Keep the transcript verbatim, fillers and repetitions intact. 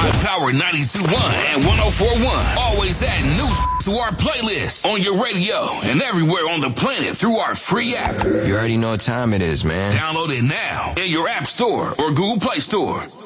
High Power ninety-two point one and one oh four point one. Always add new to our playlist on your radio and everywhere on the planet through our free app. You already know what time it is, man. Download it now in your app store or Google Play Store.